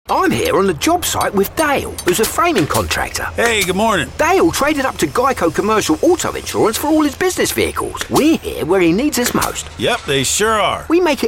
I'm here on the job site with Dale, who's a framing contractor. Hey, good morning. Dale traded up to Geico Commercial Auto Insurance for all his business vehicles. We're here where he needs us most. Yep, they sure are. We make it